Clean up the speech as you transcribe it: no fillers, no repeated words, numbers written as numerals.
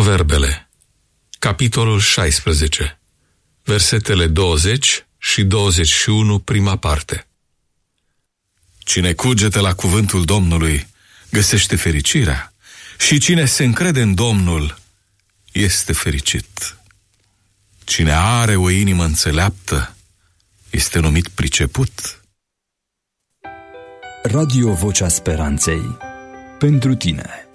Proverbele, capitolul 16, versetele 20 și 21, prima parte. Cine cugete la cuvântul Domnului găsește fericirea și cine se încrede în Domnul este fericit. Cine are o inimă înțeleaptă este numit priceput. Radio Vocea Speranței, pentru tine.